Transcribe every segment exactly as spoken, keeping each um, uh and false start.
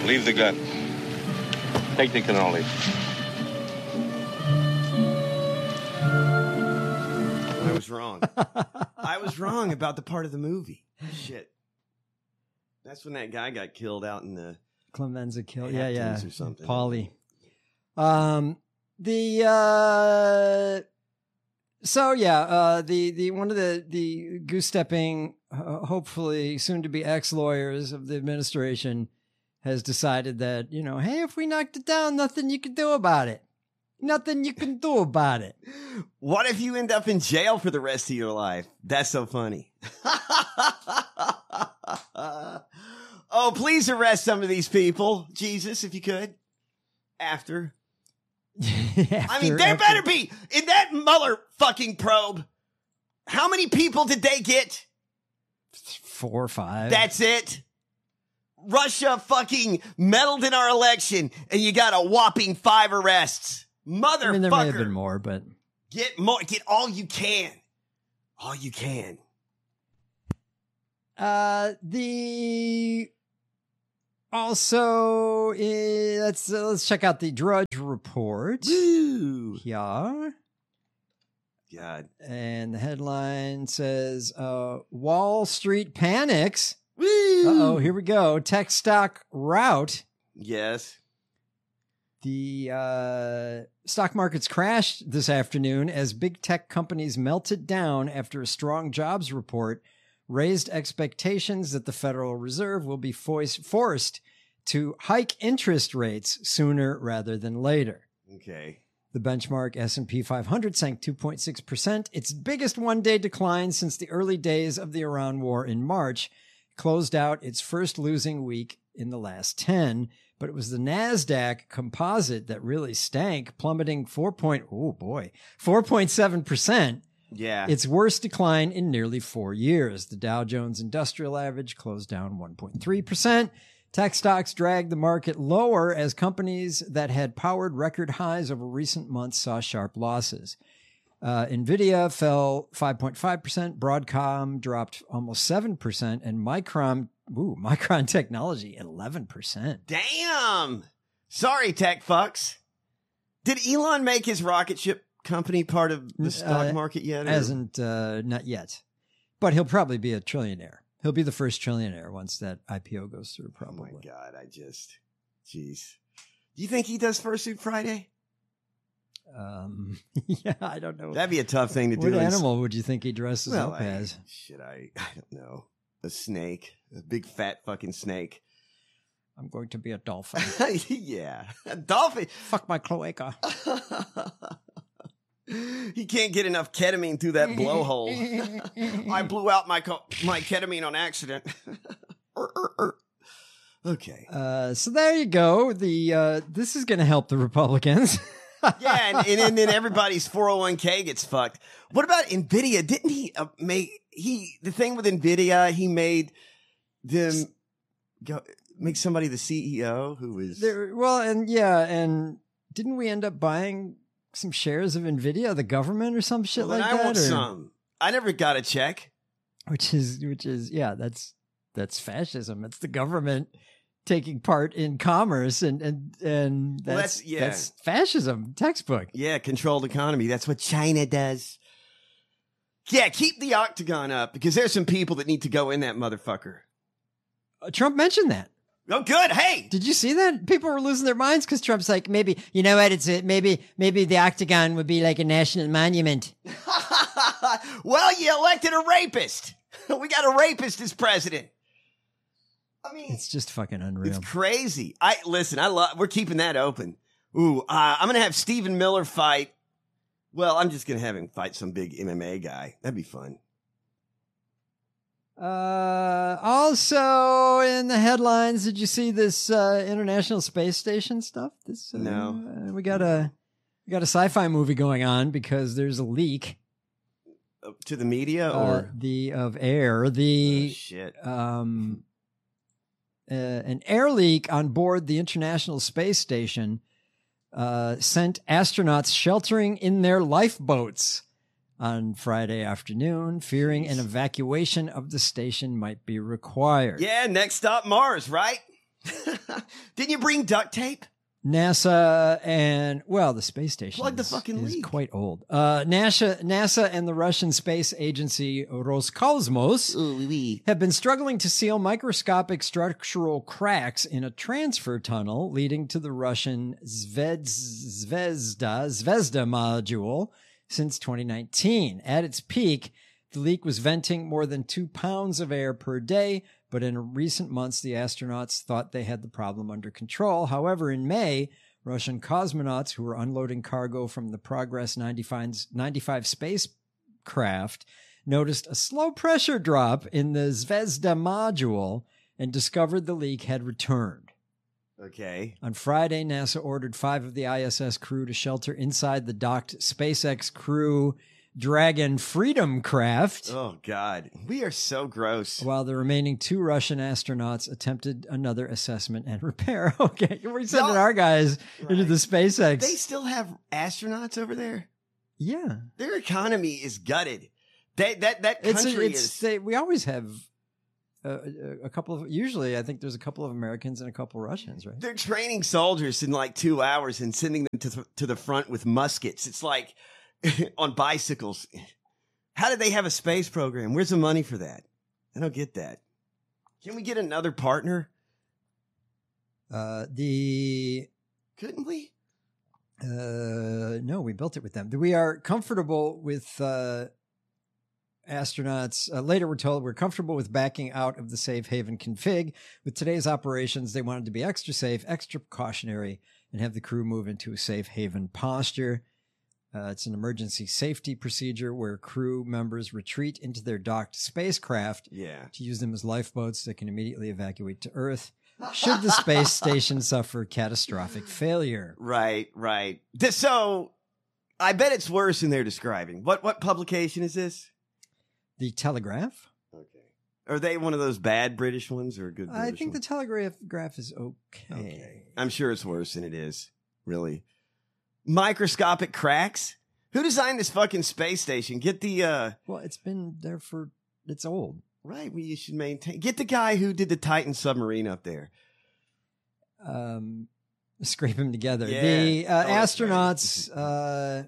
Leave the gun. Take the cannoli. I was wrong. I was wrong about the part of the movie. Shit. That's when that guy got killed out in the Clemenza kill. Yeah, yeah. or something. Paulie. Um, the uh, so yeah, uh, the the one of the the goose stepping, uh, hopefully soon to be ex lawyers of the administration has decided that, you know, hey, if we knocked it down, nothing you can do about it. Nothing you can do about it. What if you end up in jail for the rest of your life? That's so funny. Oh, please arrest some of these people, Jesus, if you could. After. after I mean, there after. better be, in that Mueller fucking probe, how many people did they get? Four or five. That's it. Russia fucking meddled in our election, and you got a whopping five arrests. Motherfucker. I mean, there may have been more, but Get more, get all you can. All you can. uh, the also eh, let's uh, let's check out the Drudge Report. Woo. Yeah. God. And the headline says, uh, Wall Street panics. Woo. Uh-oh, here we go. Tech stock rout. Yes. The uh, stock markets crashed this afternoon as big tech companies melted down after a strong jobs report raised expectations that the Federal Reserve will be foist- forced to hike interest rates sooner rather than later. Okay. The benchmark S and P five hundred sank two point six percent, its biggest one-day decline since the early days of the Iran war in March. Closed out its first losing week in the last ten, but it was the NASDAQ composite that really stank, plummeting four point, oh boy, four point seven percent. Yeah. Its worst decline in nearly four years. The Dow Jones Industrial Average closed down one point three percent. Tech stocks dragged the market lower as companies that had powered record highs over recent months saw sharp losses. Uh, NVIDIA fell five point five percent, Broadcom dropped almost seven percent, and Micron, ooh, Micron Technology, eleven percent. Damn. Sorry, tech fucks. Did Elon make his rocket ship company part of the stock Uh, market yet? or- Hasn't, uh, not yet. But he'll probably be a trillionaire. He'll be the first trillionaire once that I P O goes through, Oh my probably. God, I just, jeez. Do you think he does Fursuit Friday? Um, yeah, I don't know. That'd be a tough thing to do. What in- animal would you think he dresses Well, up I, as? shit, I, I don't know. A snake, a big fat fucking snake. I'm going to be a dolphin. Yeah, a dolphin. Fuck my cloaca. He can't get enough ketamine through that blowhole. I blew out my co- my ketamine on accident. Er, er, er. Okay. Uh, so there you go. The uh, this is going to help the Republicans. Yeah, and, and, and then everybody's four oh one k gets fucked. What about NVIDIA? Didn't he uh, make he the thing with NVIDIA? He made them go make somebody the C E O who was There, well, and yeah, and didn't we end up buying some shares of Nvidia, the government, or some shit Well, then like I that? want or- some. I never got a check. Which is, which is, yeah, that's that's fascism. It's the government taking part in commerce, and and and that's Well, that's- yeah. that's fascism textbook. Yeah, controlled economy. That's what China does. Yeah, keep the octagon up because there's some people that need to go in that motherfucker. Uh, Trump mentioned that. Oh, good. Hey, Did you see that? People were losing their minds because Trump's like, maybe, you know what? It's a, maybe, maybe the octagon would be like a national monument. well, you elected a rapist. We got a rapist as president. I mean, It's just fucking unreal. it's crazy. I listen. I love. We're keeping that open. Ooh, uh, I'm gonna have Stephen Miller fight. Well, I'm just gonna have him fight some big M M A guy. That'd be fun. Uh, also in the headlines, did you see this uh, International Space Station stuff? This uh, No. uh, we got a we got a sci-fi movie going on because there's a leak Uh, to the media uh, or the of air the oh, shit. um uh, an air leak on board the International Space Station uh, sent astronauts sheltering in their lifeboats on Friday afternoon, fearing an evacuation of the station might be required. Yeah, next stop Mars, right? Didn't you bring duct tape? NASA and, well, the space station Plug the is, fucking is leak. quite old. Uh, NASA, NASA and the Russian space agency Roscosmos Ooh, wee, wee. have been struggling to seal microscopic structural cracks in a transfer tunnel leading to the Russian Zvez, Zvezda, Zvezda module since twenty nineteen. At its peak, the leak was venting more than two pounds of air per day, but in recent months, the astronauts thought they had the problem under control. However, in May, Russian cosmonauts who were unloading cargo from the Progress ninety-five, ninety-five spacecraft noticed a slow pressure drop in the Zvezda module and discovered the leak had returned. Okay. On Friday, NASA ordered five of the I S S crew to shelter inside the docked SpaceX Crew Dragon Freedom craft, Oh, God. We are so gross. while the remaining two Russian astronauts attempted another assessment and repair. Okay, we're sending No. our guys into Right. the SpaceX. They still have astronauts over there? yeah, Their economy is gutted. They, that that it's country it's is... they, we always have a, a- a couple of. Usually, I think there's a couple of Americans and a couple Russians, right? They're training soldiers in like two hours and sending them to, th- to the front with muskets. It's like on bicycles. How did they have a space program? Where's the money for that? I don't get that. Can we get another partner? Uh, the Couldn't we? Uh, no, we built it with them. We are comfortable with uh, astronauts. Uh, later, we're told we're comfortable with backing out of the safe haven config. With today's operations, they wanted to be extra safe, extra precautionary, and have the crew move into a safe haven posture. Uh, it's an emergency safety procedure where crew members retreat into their docked spacecraft Yeah. to use them as lifeboats that can immediately evacuate to Earth should the space station suffer catastrophic failure. Right, right. This, so I bet it's worse than they're describing. What what publication is this? The Telegraph? Okay. Are they one of those bad British ones or a good British I think the one? Telegraph graph is okay. Okay. I'm sure it's worse than it is, really. Microscopic cracks? Who designed this fucking space station? Get the, uh, Well, it's been there for, it's old. right, well, you should maintain. Get the guy who did the Titan submarine up there. Um, scrape them together. Yeah. The uh, Oh, that's right. astronauts, uh,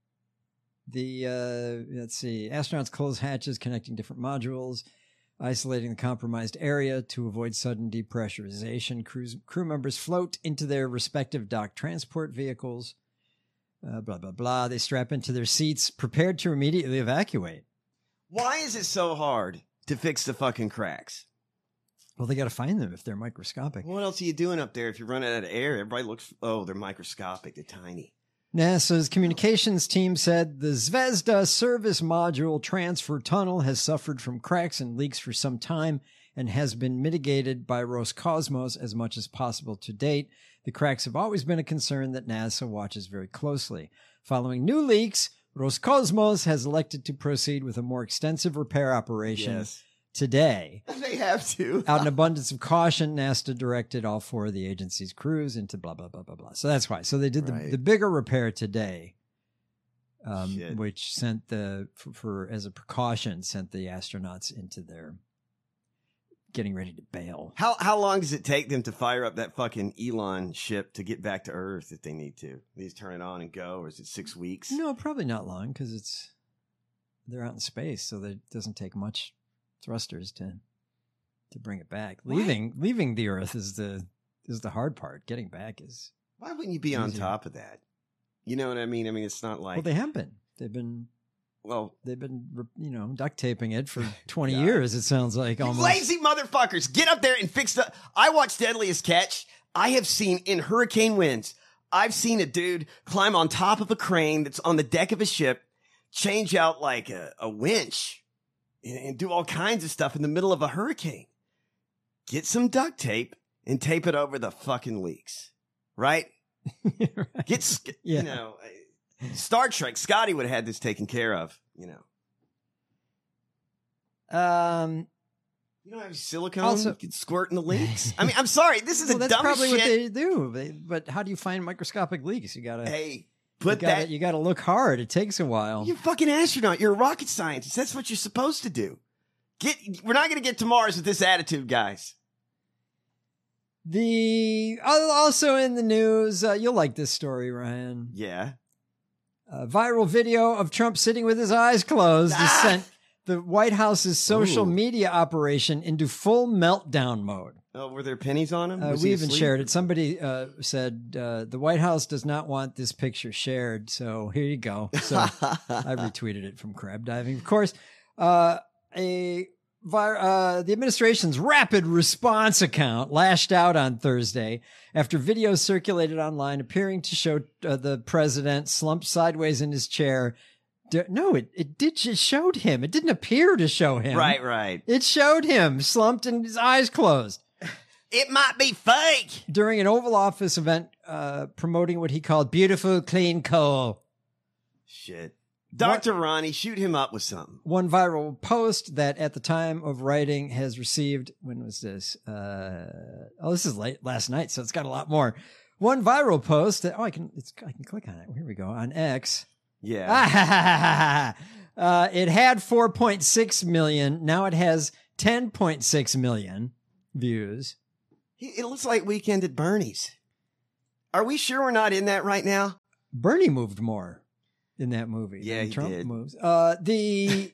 the, uh, let's see, astronauts close hatches connecting different modules, isolating the compromised area to avoid sudden depressurization. Crews, crew members float into their respective dock transport vehicles. Uh, blah, blah, blah. They strap into their seats, prepared to immediately evacuate. Why is it so hard to fix the fucking cracks? Well, they got to find them if they're microscopic. What else are you doing up there if you're running out of air? Everybody looks, oh, they're microscopic, they're tiny. NASA's communications team said the Zvezda service module transfer tunnel has suffered from cracks and leaks for some time and has been mitigated by Roscosmos as much as possible to date. The cracks have always been a concern that NASA watches very closely. Following new leaks, Roscosmos has elected to proceed with a more extensive repair operation Yes. today. They have to. Out in abundance of caution, NASA directed all four of the agency's crews into blah, blah, blah, blah, blah. So that's why. So they did the, Right. the bigger repair today, um, Shit. which sent the, for, for, as a precaution, sent the astronauts into their getting ready to bail. How how long does it take them to fire up that fucking Elon ship to get back to Earth if they need to? They just turn it on and go, or is it six weeks? No, probably not long because it's, they're out in space. So that it doesn't take much thrusters to, to bring it back. Why? Leaving, leaving the Earth is the, is the hard part. Getting back is, Why wouldn't you be on Easier. top of that? You know what I mean? I mean, it's not like, well, they have been. They've been well, They've been, you know, duct taping it for twenty God. years. It sounds like you almost. lazy motherfuckers, get up there and fix the. I watched Deadliest Catch. I have seen in hurricane winds, I've seen a dude climb on top of a crane that's on the deck of a ship, change out like a, a winch, and, and do all kinds of stuff in the middle of a hurricane. Get some duct tape and tape it over the fucking leaks, right? Right. Get, sc- Yeah. you know, Star Trek, Scotty would have had this taken care of, you know. Um, You don't have silicone Also- you can squirt in the leaks? I mean, I'm sorry. This is well, the that's dumbest probably shit. what they do. They, but how do you find microscopic leaks? You gotta, Hey, you put gotta, that. you gotta look hard. It takes a while. You're a fucking astronaut. You're a rocket scientist. That's what you're supposed to do. Get. We're not going to get to Mars with this attitude, guys. The also in the news, uh, you'll like this story, Ryan. Yeah. A viral video of Trump sitting with his eyes closed has Ah! sent the White House's social Ooh. media operation into full meltdown mode. Oh, were there pennies on him? Uh, Was we he even asleep? shared it. Somebody uh, said uh, the White House does not want this picture shared, so here you go. So I retweeted it from Crab Diving. Of course, uh, a vir- uh, the administration's rapid response account lashed out on Thursday after videos circulated online appearing to show uh, the president slumped sideways in his chair. D- no, it, it did just showed him. It didn't appear to show him. Right, right. It showed him slumped and his eyes closed. It might be fake. During an Oval Office event uh, promoting what he called beautiful, clean coal. Shit. Doctor Ronnie, shoot him up with something. One viral post that at the time of writing has received, when was this? Uh, oh, this is late last night, so it's got a lot more. One viral post that, oh, I can, it's, I can click on it. Here we go. On X. Yeah. uh, it had four point six million. Now it has ten point six million views. It looks like Weekend at Bernie's. Are we sure we're not in that right now? Bernie moved more in that movie. Yeah, than he Trump did. moves. Uh, the,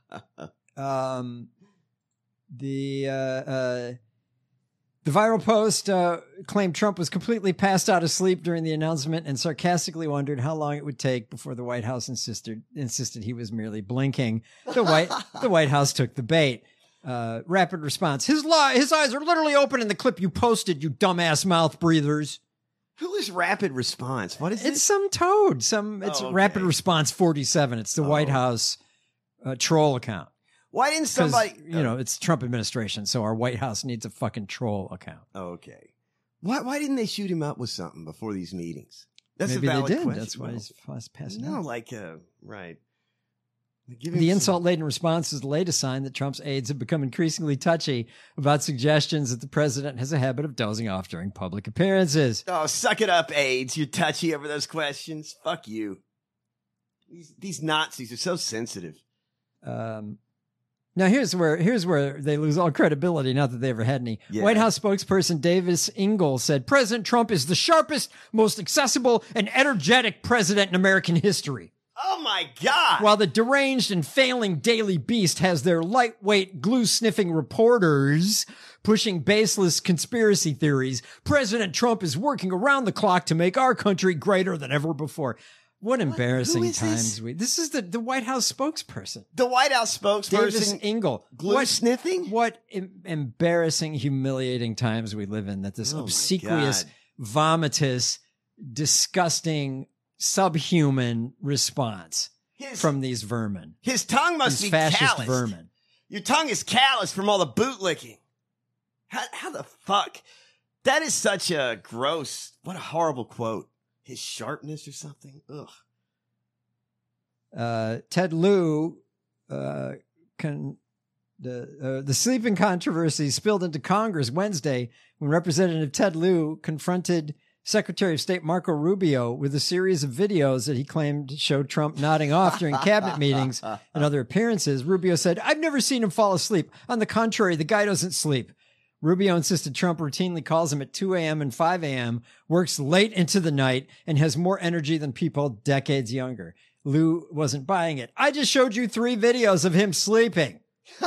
um, the, uh, uh, the viral post uh, claimed Trump was completely passed out of sleep during the announcement and sarcastically wondered how long it would take before the White House insisted insisted he was merely blinking. The White the White House took the bait. Uh, rapid response. His li- his eyes are literally open in the clip you posted, you dumbass mouth breathers. Who is Rapid Response? What is It's this? some toad. Some it's Oh, okay. Rapid Response forty-seven. It's the Oh. White House uh, troll account. Why didn't 'Cause, somebody? you know, it's Trump administration, so our White House needs a fucking troll account. Oh, okay. Why? Why didn't they shoot him up with something before these meetings? That's Maybe a they valid did. question. That's why he's fast passing No, out. like uh, right. Give him The some- insult-laden response is the latest sign that Trump's aides have become increasingly touchy about suggestions that the president has a habit of dozing off during public appearances. Oh, suck it up, AIDS. You're touchy over those questions. Fuck you. These, these Nazis are so sensitive. Um, now here's where here's where they lose all credibility. Not that they ever had any. Yeah. White House spokesperson Davis Ingle said President Trump is the sharpest, most accessible, and energetic president in American history. Oh my God. While the deranged and failing Daily Beast has their lightweight, glue-sniffing reporters pushing baseless conspiracy theories, President Trump is working around the clock to make our country greater than ever before. What embarrassing Who is times this? we. This is the, the White House spokesperson. the White House Davis spokesperson Ingle. glue What, sniffing? what em- embarrassing, humiliating times we live in that this Oh my obsequious, God. vomitous, disgusting, subhuman response His, from these vermin. his tongue must These be fascist calloused. vermin. Your tongue is calloused from all the bootlicking. How, how the fuck? That is such a gross, what a horrible quote. His sharpness or something? Ugh. Uh, Ted Lieu, uh, con- the, uh, the sleeping controversy spilled into Congress Wednesday when Representative Ted Lieu confronted Secretary of State Marco Rubio with a series of videos that he claimed showed Trump nodding off during cabinet meetings and other appearances. Rubio said, I've never seen him fall asleep. On the contrary, the guy doesn't sleep. Rubio insisted Trump routinely calls him at two a.m. and five a.m., works late into the night, and has more energy than people decades younger. Lieu wasn't buying it. I just showed you three videos of him sleeping.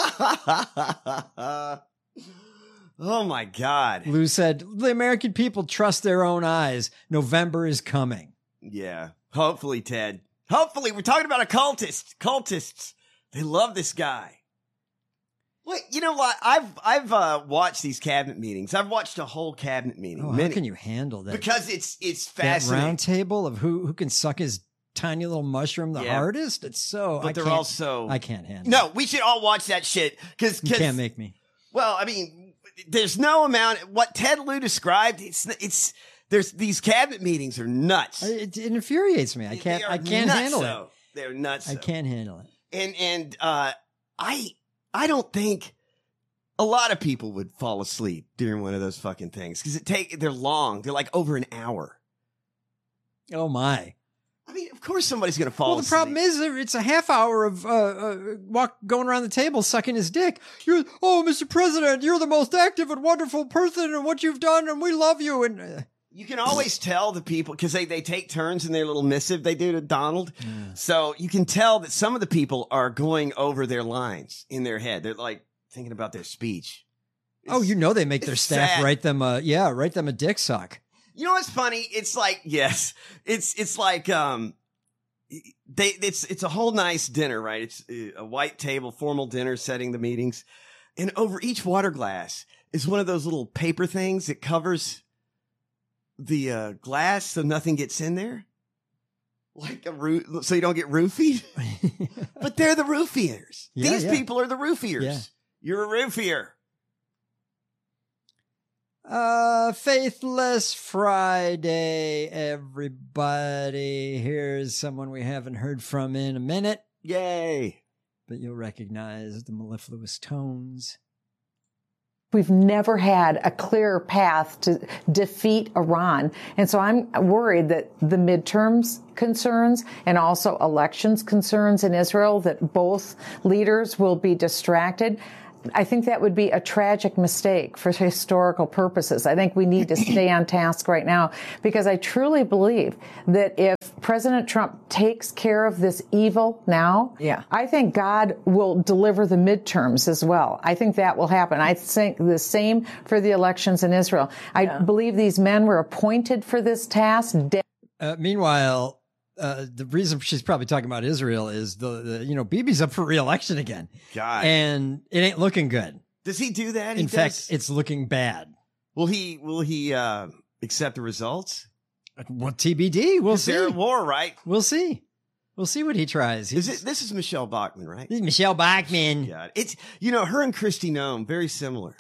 Oh my God. Lieu said, the American people trust their own eyes. November is coming. Yeah. Hopefully, Ted. Hopefully, we're talking about occultists. Cultists. They love this guy. Wait, you know what? I've I've uh, watched these cabinet meetings. I've watched a whole cabinet meeting. Oh, Many- how can you handle that? Because it's it's that fascinating. round table of who, who can suck his tiny little mushroom the Yeah. hardest? It's so, but I they're can't, also I can't handle no. We should all watch that shit because it. You can't make me. well, I mean, there's no amount. What Ted Lieu described, it's it's there's these cabinet meetings are nuts. It, it infuriates me. I They can't, are I can't nuts, handle though. They're nuts. it. I though. can't handle it. And and uh, I I don't think a lot of people would fall asleep during one of those fucking things because it take they're long. They're like over an hour. Oh my. I mean, of course somebody's going to fall Well, the problem is it's a half hour of uh, uh, walk going around the table sucking his dick. You're, oh, Mister President, you're the most active and wonderful person and what you've done, and we love you. And uh, you can always tell the people because they, they take turns in their little missive they do to Donald. Yeah. So you can tell that some of the people are going over their lines in their head. They're like thinking about their speech. It's, oh, you know they make their staff sad. write them a yeah, write them a dick suck. You know what's funny? It's like, yes, it's, it's like, um, they, it's, it's a whole nice dinner, right? It's a white table, formal dinner setting the meetings. And over each water glass is one of those little paper things that covers the, uh, glass so nothing gets in there. Like a roo- so you don't get roofied. But they're the roofiers. Yeah, These yeah. people are the roofiers. Yeah. You're a roofier. Uh, Faithless Friday, everybody. Here's someone we haven't heard from in a minute. Yay. But you'll recognize the mellifluous tones. We've never had a clear path to defeat Iran. And so I'm worried that the midterms concerns and also elections concerns in Israel, that both leaders will be distracted. I think that would be a tragic mistake for historical purposes. I think we need to stay on task right now because I truly believe that if President Trump takes care of this evil now, yeah, I think God will deliver the midterms as well. I think that will happen. I think the same for the elections in Israel. I yeah. believe these men were appointed for this task. Uh, meanwhile, Uh, the reason she's probably talking about Israel is the, the you know, Bibi's up for re-election again. God. And it ain't looking good. Does he do that? In he fact, does? It's looking bad. Will he, will he, uh, accept the results? Well, T B D. We'll see. They're at war, right? We'll see. We'll see what he tries. Is it, this is Michelle Bachmann, right? This is Michelle Bachmann. God. It's, you know, her and Kristi Noem, very similar.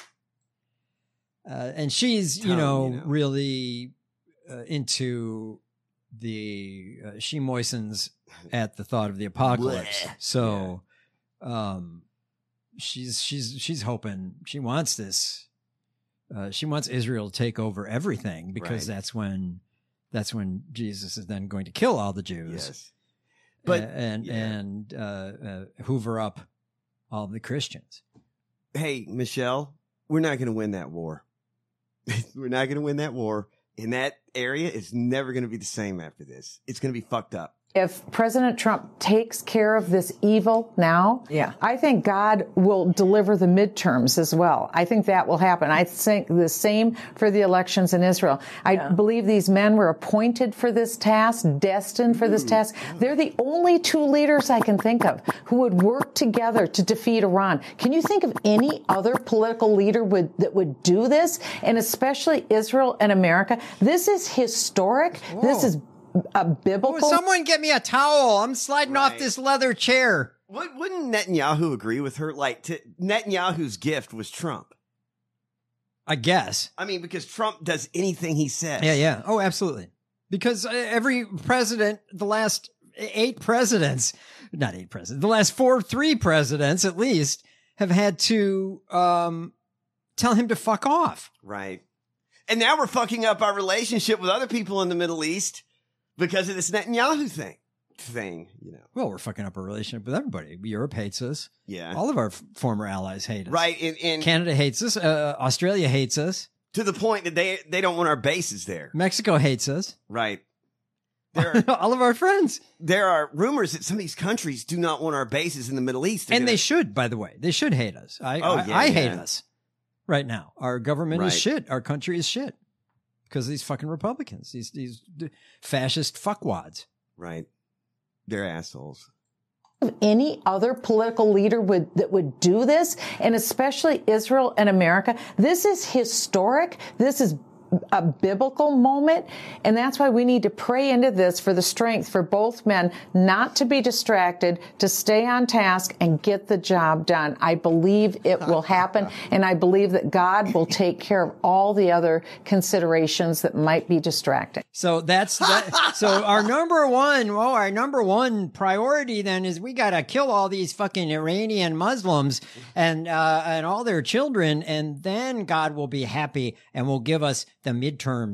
Uh, and she's, Tone, you, know, you know, really uh, into the, uh, she moistens at the thought of the apocalypse. Blech. So, yeah. um, she's, she's, she's hoping, she wants this, uh, she wants Israel to take over everything because Right. that's when, that's when Jesus is then going to kill all the Jews. Yes. But, uh, and, yeah. and, uh, uh, hoover up all the Christians. Hey, Michelle, we're not going to win that war. We're not going to win that war. In that area, it's never going to be the same after this. It's going to be fucked up. If President Trump takes care of this evil now, yeah, I think God will deliver the midterms as well. I think that will happen. I think the same for the elections in Israel. I yeah. believe these men were appointed for this task, destined for this task. They're the only two leaders I can think of who would work together to defeat Iran. Can you think of any other political leader would, that would do this? And especially Israel and America. This is historic. Whoa. This is a biblical. Oh, someone get me a towel. I'm sliding Right. off this leather chair. Would, wouldn't Netanyahu agree with her? Like, to, Netanyahu's gift was Trump. I guess. I mean, because Trump does anything he says. Yeah, yeah. Oh, absolutely. Because uh, every president, the last eight presidents, not eight presidents, the last four, three presidents at least, have had to um, tell him to fuck off. Right. And now we're fucking up our relationship with other people in the Middle East because of this Netanyahu thing. Thing, you know. Well, we're fucking up our relationship with everybody. Europe hates us. Yeah. All of our f- former allies hate us. Right. And, and Canada hates us. Uh, Australia hates us. to the point that they they don't want our bases there. Mexico hates us. Right. There are, all of our friends. There are rumors that some of these countries do not want our bases in the Middle East. They're And gonna, they should, by the way. They should hate us. I, Oh, I, yeah, I yeah. hate us right now. Our government is Right. shit. Our country is shit. Because of these fucking Republicans. These, these d- fascist fuckwads. Right. They're assholes. Any other political leader would that would do this, and especially Israel and America. This is historic. This is a biblical moment, and that's why we need to pray into this for the strength for both men not to be distracted, to stay on task and get the job done. I believe it will happen, and I believe that God will take care of all the other considerations that might be distracting. So that's that. So our number one, well, our number one priority then is we got to kill all these fucking Iranian Muslims and, uh, and all their children. And then God will be happy and will give us the midterms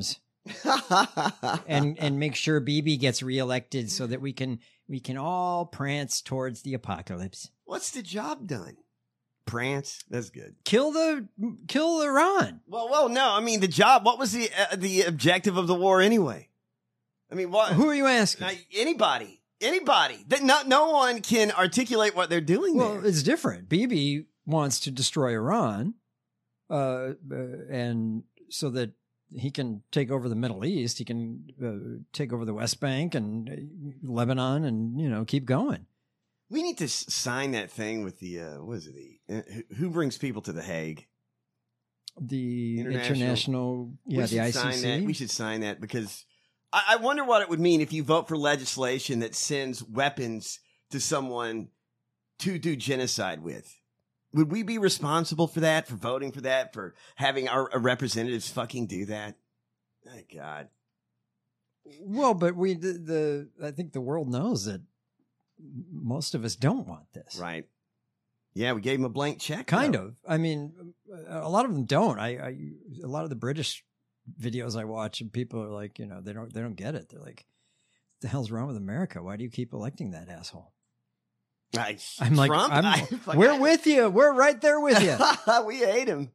and and make sure Bibi gets reelected so that we can we can all prance towards the apocalypse. What's the job done? Prance. That's good. Kill the kill Iran. Well, well, no. I mean, the job. What was the uh, the objective of the war anyway? I mean, what? Who are you asking? Now, anybody, anybody. That not no one can articulate what they're doing. Well, there. it's different. Bibi wants to destroy Iran, uh, uh, and so that he can take over the Middle East. He can uh, take over the West Bank and uh, Lebanon, and you know keep going. We need to s- sign that thing with the uh, what is it? The uh, who- who brings people to the Hague? The International- international, yeah, we the should I sign C C. that. We should sign that because I-, I wonder what it would mean if you vote for legislation that sends weapons to someone to do genocide with. Would we be responsible for that? For voting for that? For having our, our representatives fucking do that? My God. Well, but we the, the I think the world knows that most of us don't want this. Right. Yeah, we gave him a blank check. Kind though. of. I mean, a lot of them don't. I, I a lot of the British videos I watch, and people are like, you know, they don't they don't get it. They're like, "What the hell's wrong with America? Why do you keep electing that asshole?" I, I'm like, Trump? I'm, I- we're with you. We're right there with you. We hate him.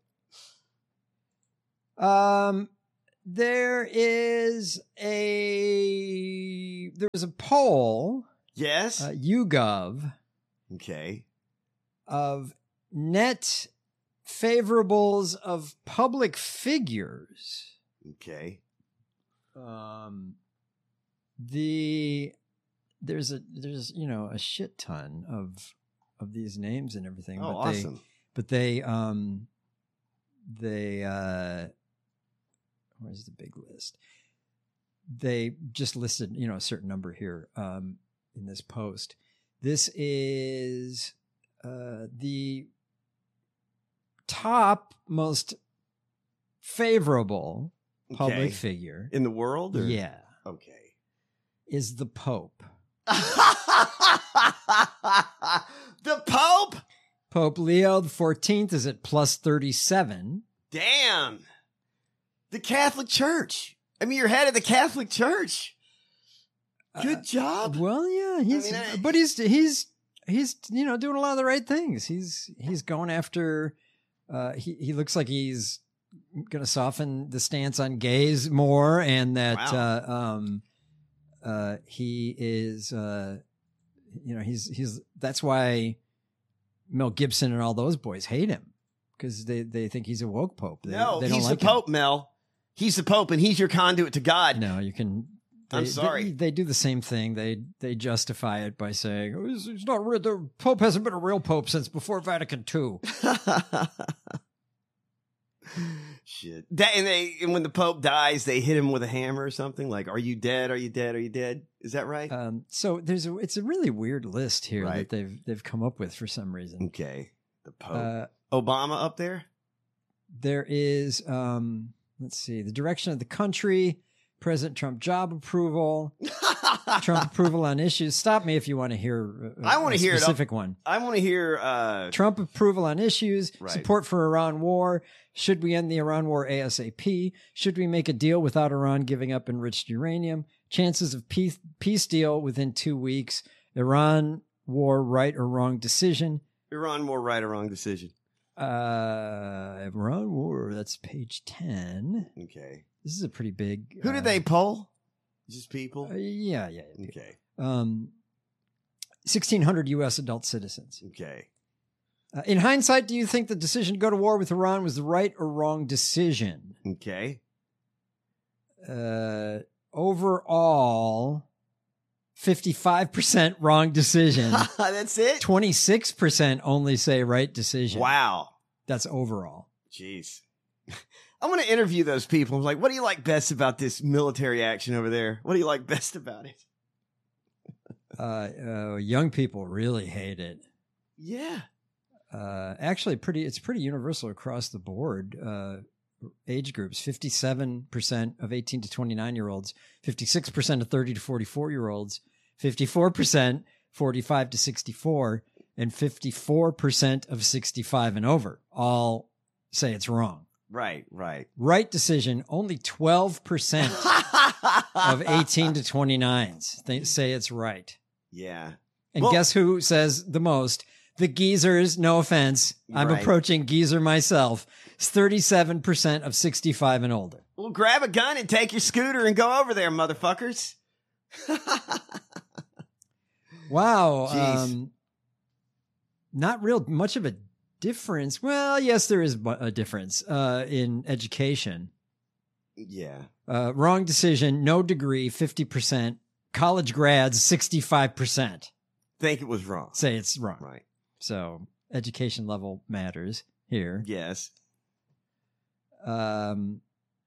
Um, there is a there was a poll, Yes. uh, YouGov, okay. of net favorables of public figures. Okay. Um, the there's a there's you know a shit ton of of these names and everything. Oh, but awesome. They, but they um they uh where's the big list? They just listed you know a certain number here um in this post. This is uh the top most favorable public Okay. figure. In the world? Or? Yeah, Okay. is the Pope. The Pope? Pope Leo the fourteenth is at plus thirty-seven. Damn. The Catholic Church. I mean, you're head of the Catholic Church. Good Uh, job. Well, yeah, he's mean, I- but he's he's he's you know doing a lot of the right things. He's he's going after. Uh, he he looks like he's going to soften the stance on gays more, and that Wow. uh, um uh he is uh you know he's he's that's why Mel Gibson and all those boys hate him because they they think he's a woke pope. They, no, they don't he's like the Pope, Mel. He's the Pope, and he's your conduit to God. him. No, you can. They, I'm sorry. They, they do the same thing. They they justify it by saying oh, he's, he's not real. The Pope hasn't been a real Pope since before Vatican Two. Shit. That, and they and when the Pope dies, they hit him with a hammer or something. Like, "Are you dead? Are you dead? Are you dead?" Is that right? Um, so there's a it's a really weird list here Right. that they've they've come up with for some reason. okay. The Pope. Uh, Obama up there. there is um, let's see the direction of the country, President Trump job approval, Trump approval on issues. Stop me if you want to hear. A, I wanna a hear it up- specific one. I want to hear. Uh, Trump approval on issues, Right. support for Iran war. Should we end the Iran war ASAP? Should we make a deal without Iran giving up enriched uranium? Chances of peace, peace deal within two weeks. Iran war, right or wrong decision. Iran more right or wrong decision. Uh, Iran war, that's page ten. Okay. This is a pretty big. Who uh, did they poll? Just people. Uh, yeah, yeah. yeah. Okay. Um, sixteen hundred U S adult citizens. Okay. Uh, in hindsight, do you think the decision to go to war with Iran was the right or wrong decision? Okay. Uh, overall, fifty-five percent wrong decision. That's it. twenty-six percent only say right decision. Wow. That's overall. Jeez. I want to interview those people. I'm like, what do you like best about this military action over there? What do you like best about it? Uh, uh, young people really hate it. Yeah. Uh, actually, pretty. It's pretty universal across the board. Uh, age groups: fifty-seven percent of eighteen to twenty-nine year olds, fifty-six percent of thirty to forty-four year olds, fifty-four percent forty-five to sixty-four, and fifty-four percent of sixty-five and over. All say it's wrong. Right, right. Right decision, only twelve percent of eighteen to twenty-nines they say it's right. Yeah. And Well- guess who says the most? The geezers, no offense. I'm Right. approaching geezer myself. It's thirty-seven percent of sixty-five and older. Well, grab a gun and take your scooter and go over there, motherfuckers. Wow. Jeez. Um, not real much of a difference. Well, yes, there is bu- a difference uh, in education. Yeah. Uh, wrong decision, no degree, fifty percent. College grads, sixty-five percent. Think it was wrong. Say it's wrong. Right. So education level matters here. Yes. Um,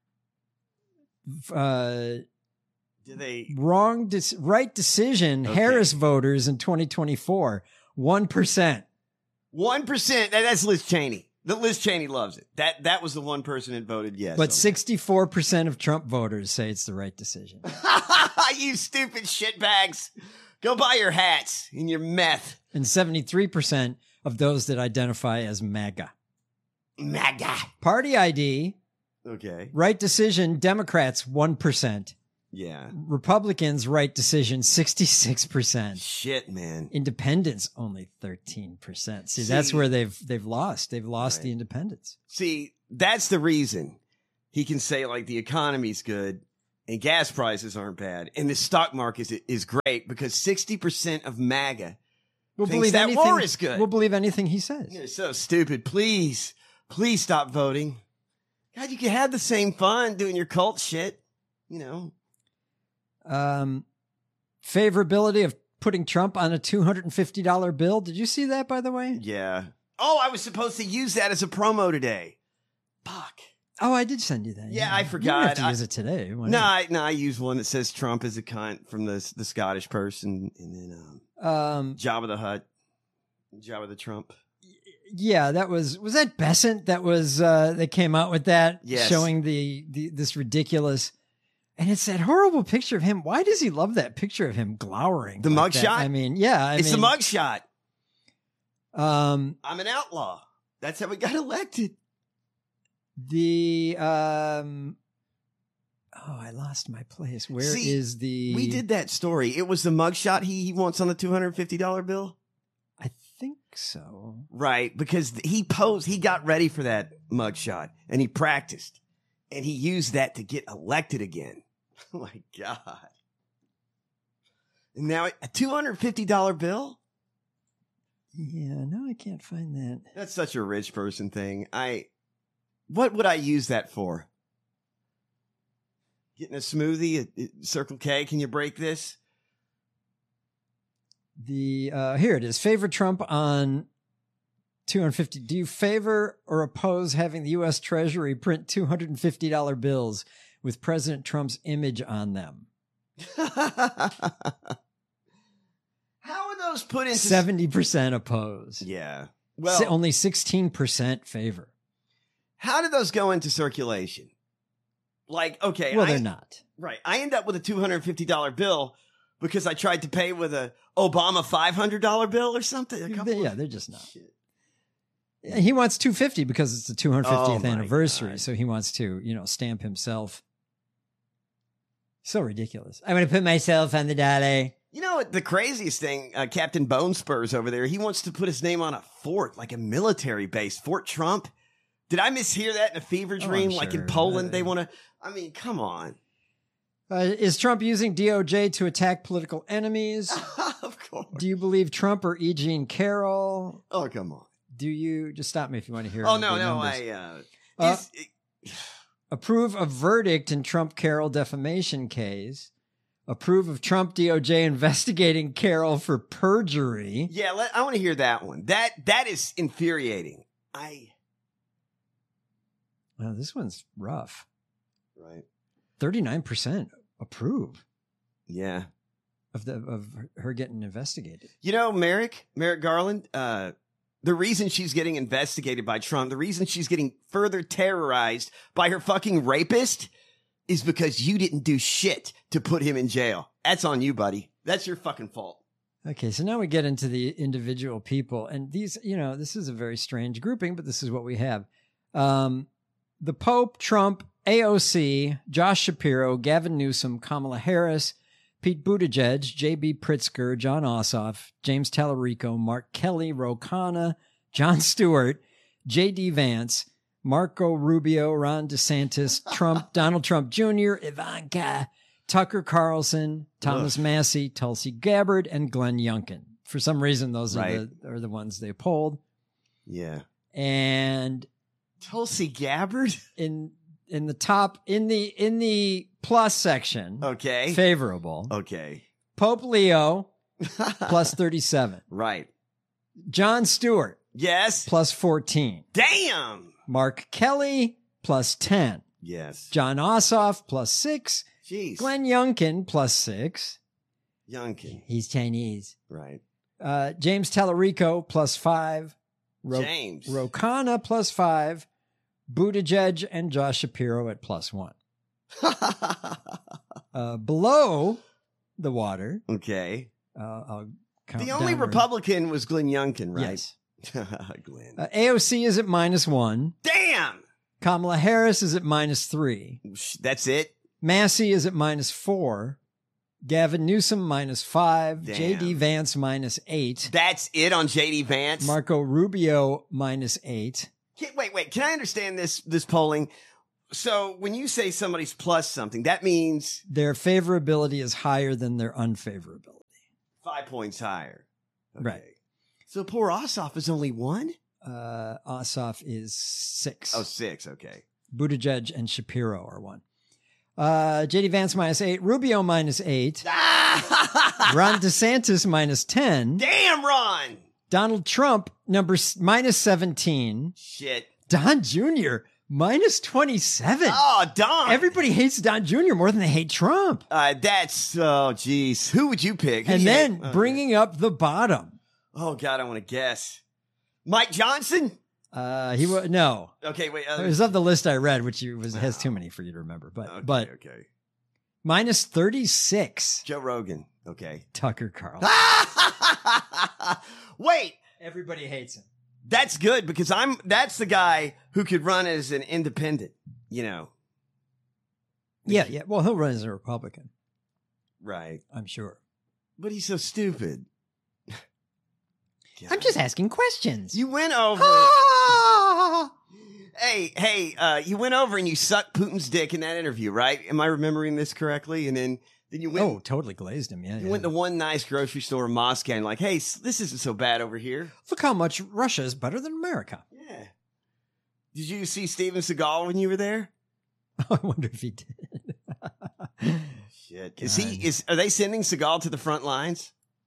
f- uh, Do they? wrong, dis- right decision. Okay. Harris voters in twenty twenty-four, one percent. One percent. That's Liz Cheney. The Liz Cheney loves it. That that was the one person that voted yes. But on that. sixty-four percent of Trump voters say it's the right decision. You stupid shitbags. Go buy your hats and your meth. And seventy-three percent of those that identify as MAGA. MAGA. Party I D, Okay. right decision, Democrats, one percent. Yeah. Republicans, right decision, sixty-six percent. Shit, man. Independents, only thirteen percent. See, that's See- where they've they've lost. They've lost Right. the independents. See, that's the reason he can say like the economy's good and gas prices aren't bad and the stock market is, is great because sixty percent of MAGA We'll thinks believe that anything. war is good. We'll believe anything he says. You're so stupid. Please, please stop voting. God, you can have the same fun doing your cult shit. You know. Um, favorability of putting Trump on a two hundred fifty dollars bill. Did you see that, by the way? Yeah. Oh, I was supposed to use that as a promo today. Fuck. Oh, I did send you that. Yeah, I You don't forgot. have to I- use it today. Why No, not? I, no, I use one that says Trump is a cunt from the the Scottish person, and then um, Um, Jabba the Hutt, Jabba the Trump. yeah, that was was that Besant that was uh that came out with that Yes. showing the, the this ridiculous, and it's that horrible picture of him. Why does he love that picture of him glowering? The like that? mugshot? I mean, yeah, I it's mean, the mugshot. Um, I'm an outlaw. That's how we got elected. the um, oh, I lost my place. Where is See, the? We did that story. It was the mugshot he, he wants on the two hundred fifty dollars bill. I think so. Right, because he posed, he got ready for that mugshot and he practiced and he used that to get elected again. Oh my God. And now a two hundred fifty dollars bill? Yeah, no, I can't find that. That's such a rich person thing. I, what would I use that for? Getting a smoothie at, at Circle K? Can you break this? The uh here it is. Favor Trump on two hundred fifty. Do you favor or oppose having the U S Treasury print two hundred fifty dollars bills with President Trump's image on them? How are those put into seventy percent oppose. Yeah. Well, Well, only sixteen percent favor. how do those go into circulation? Like, okay, Well, I, they're not. right. I end up with a two hundred fifty dollars bill because I tried to pay with a Obama five hundred dollars bill or something. A couple They- yeah, of- they're just not. Shit. He wants two hundred fifty because it's the two hundred fiftieth Oh, my anniversary, God. so he wants to, you know, stamp himself. So ridiculous. I'm going to put myself on the dollar. You know what? The craziest thing, uh, Captain Bone Spurs over there, he wants to put his name on a fort, like a military base, Fort Trump. Did I mishear that in a fever Oh, I'm dream? like sure. in Poland, Uh, they want to. I mean, come on. Uh, is Trump using D O J to attack political enemies? Of course. Do you believe Trump or E. Jean Carroll? Oh, come on. Do you just stop me if you want to hear? Oh, the no, no. numbers. I. Uh, Uh, is- Approve of verdict in Trump Carroll defamation case. Approve of Trump D O J investigating Carroll for perjury. yeah, let, I want to hear that one. That That is infuriating. I. Well, this one's rough. Right. thirty-nine percent approve Yeah. of the of her getting investigated. You know, Merrick, Merrick Garland, uh, the reason she's getting investigated by Trump, the reason she's getting further terrorized by her fucking rapist is because you didn't do shit to put him in jail. That's on you, buddy. That's your fucking fault. Okay, so now we get into the individual people, and these, you know, this is a very strange grouping, but this is what we have. Um, the Pope, Trump, A O C, Josh Shapiro, Gavin Newsom, Kamala Harris, Pete Buttigieg, J B Pritzker, John Ossoff, James Tallarico, Mark Kelly, Ro Khanna, Jon Stewart, J D Vance, Marco Rubio, Ron DeSantis, Trump, Donald Trump Junior, Ivanka, Tucker Carlson, Thomas Ugh. Massey, Tulsi Gabbard, and Glenn Youngkin. For some reason, those right. are the are the ones they polled. Yeah. And Tulsi Gabbard in in the top in the in the plus section. Okay. Favorable. Okay. Pope Leo plus thirty-seven. Right. Jon Stewart. Yes. Plus fourteen. Damn. Mark Kelly plus ten. Yes. John Ossoff plus six. Jeez. Glenn Youngkin plus six. Youngkin. He's Chinese. Right. Uh, James Tallarico plus five. Ro- James. Ro Khanna plus five. Buttigieg and Josh Shapiro at plus one. uh, below the water. Okay. Uh, I'll count the only downward. Republican was Glenn Youngkin, right? Yes. Glenn. Uh, A O C is at minus one. Damn. Kamala Harris is at minus three. That's it? Massey is at minus four. Gavin Newsom minus five. Damn. J D Vance minus eight. That's it on J D Vance? Marco Rubio minus eight. Can, wait, wait. Can I understand this this polling? So when you say somebody's plus something, that means their favorability is higher than their unfavorability. Five points higher. Okay. Right. So poor Ossoff is only one? Uh, Ossoff is six. Oh, six. Okay. Buttigieg and Shapiro are one. Uh, J D Vance minus eight. Rubio minus eight. Ron DeSantis minus ten. Damn, Ron. Donald Trump number s- minus seventeen. Shit. Don Junior minus twenty-seven. Oh, Don. Everybody hates Don Junior more than they hate Trump. Uh, that's, oh, geez. Who would you pick? Who and do you then hate? Oh, bringing up the bottom. Oh, God, I want to guess. Mike Johnson? Uh, he was, no. Okay, wait. Uh, It was of the list I read, which you was, has too many for you to remember. But, okay, but okay. minus thirty-six. Joe Rogan. Okay. Tucker Carlson. Wait. Everybody hates him. That's good because I'm, that's the guy who could run as an independent, you know. Yeah, yeah. Well, he'll run as a Republican. Right. I'm sure. But he's so stupid. I'm just asking questions. You went over. hey, hey, uh, you went over and you sucked Putin's dick in that interview, right? Am I remembering this correctly? And then, then you went. Oh, totally glazed him. Yeah. You yeah. went to one nice grocery store in Moscow and like, hey, s- this isn't so bad over here. Look how much Russia is better than America. Yeah. Did you see Steven Seagal when you were there? I wonder if he did. Shit. Is he? Is are they sending Seagal to the front lines?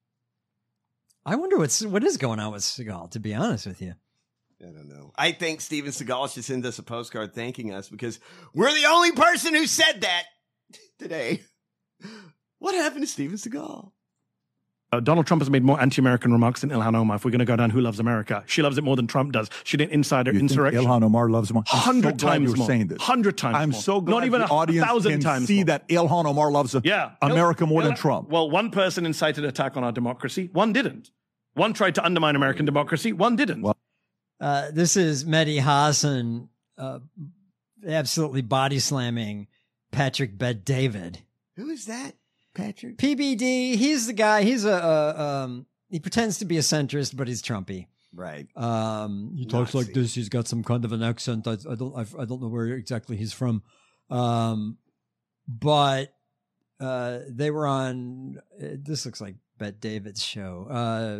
I wonder what's what is going on with Seagal, to be honest with you. I don't know. I think Steven Seagal should send us a postcard thanking us because we're the only person who said that today. What happened to Steven Seagal? Uh, Donald Trump has made more anti-American remarks than Ilhan Omar. If we're going to go down who loves America, she loves it more than Trump does. She did insider you insurrection. Think Ilhan Omar loves more. I'm Hundred so glad times you're more. saying this. Hundred times. I'm more. so glad Not even the a audience thousand can times see more. that Ilhan Omar loves. Yeah. America more Il- than Trump. Well, one person incited attack on our democracy. One didn't. One tried to undermine American democracy. One didn't. Well, Uh, this is Mehdi Hassan uh, absolutely body slamming Patrick Bet-David. Who is that, Patrick? P B D. He's the guy. He's a, a um. He pretends to be a centrist, but he's Trumpy. Right. Um. He talks Nazi. like this. He's got some kind of an accent. I, I don't. I, I don't know where exactly he's from. Um. But uh, they were on. Uh, this looks like Bet-David's show. Uh.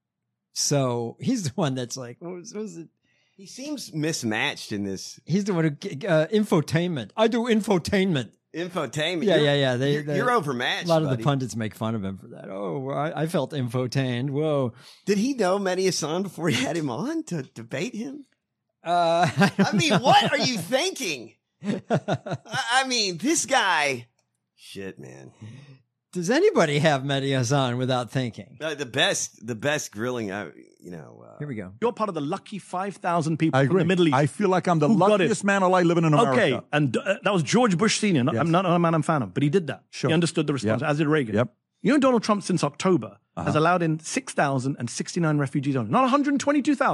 So he's the one that's like, what was, what was it? He seems mismatched in this He's the one who uh, infotainment. I do infotainment. infotainment. Yeah, You're- yeah, yeah. They, you're, they- you're overmatched. A lot of buddy. the pundits make fun of him for that. Oh, I, I felt infotained. Whoa. Did he know Mehdi Hassan before he had him on to debate him? Uh, I, I mean, what are you thinking? I, I mean, this guy. Shit, man. Does anybody have Mehdi Hassan without thinking? Uh, the best, the best grilling. I, you know. Uh, Here we go. You're part of the lucky five thousand people I from agree. the Middle East. I feel like I'm the who got it. luckiest man alive living in America. Okay, and uh, that was George Bush Senior Not, Yes. I'm not a man I'm a fan of, but he did that. Sure. He understood the response, Yep. as did Reagan. Yep. You know, Donald Trump since October Uh-huh. has allowed in six thousand sixty-nine refugees only. Not one hundred twenty-two thousand,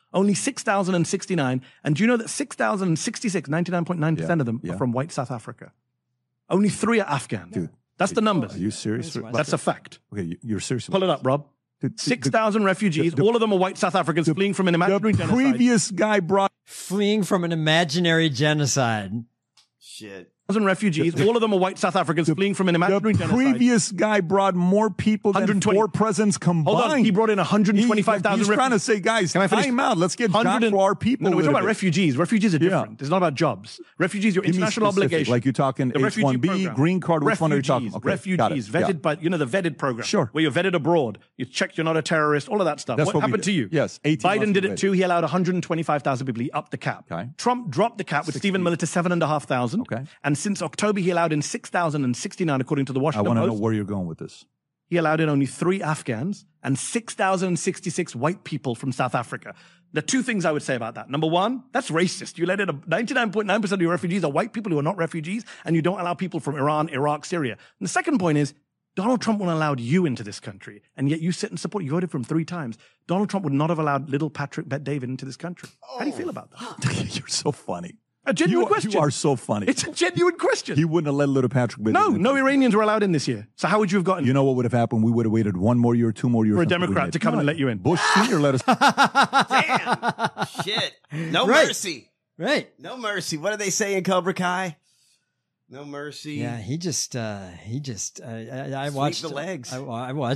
Only six thousand sixty-nine. And do you know that six thousand sixty-six, ninety-nine point nine percent Yeah, of them yeah. are from white South Africa? Only three are Afghan. Dude, That's the numbers. Are you serious? That's a fact. Okay, you- you're serious. Pull it up, Rob. Dude, six thousand refugees. the- all of them are white South Africans fleeing from an imaginary The genocide. previous guy brought. Fleeing from an imaginary genocide. Shit. Thousand refugees. all of them are white South Africans fleeing from an imaginary The genocide. previous guy brought more people than one hundred twenty four presidents combined. Hold on, he brought in one hundred twenty-five thousand. He's trying to say, guys, Can I finish? time out. Let's get one hundred jobs for our people. No, no, we're a talking little about bit. refugees. Refugees are Yeah. different. It's not about jobs. Refugees, your Give me international specific, obligation. like you're talking The H refugee one B, program. green card. Which one are you talking? Refugees, Okay, got it. refugees, Yeah. vetted by, you know, the vetted program. Sure. Where you're vetted abroad. You check you're not a terrorist, all of that stuff. That's what, what we happened did. to you? Yes, eighteen months Biden did we it did. too. He allowed one hundred twenty-five thousand people. He upped the cap. Okay. Trump dropped the cap with Stephen Miller to seven thousand five hundred. Okay. And since October, he allowed in six thousand sixty-nine, according to the I Washington want to know Post. where you're going with this. He allowed in only three Afghans and six thousand sixty-six white people from South Africa. The two things I would say about that. Number one, that's racist. You let in a ninety-nine point nine percent of your refugees are white people who are not refugees, and you don't allow people from Iran, Iraq, Syria. And the second point is, Donald Trump would have allowed you into this country, and yet you sit and support. You voted for him three times. Donald Trump would not have allowed little Patrick Bet David into this country. How do you feel about that? You're so funny. A genuine you, are- question. You are so funny. It's a genuine question. He wouldn't have let little Patrick. Bit no, in. no Iranians were allowed in this year. So how would you have gotten You know what would have happened? We would have waited one more year, two more years for a until we Democrat made to it. come and No, let you in? Bush Senior let us. Damn. Shit. No Right. mercy. Right. No mercy. What do they say in Cobra Kai? No mercy. Yeah, he just, uh, he just, uh, I, I Sweep watched the legs. I, I watched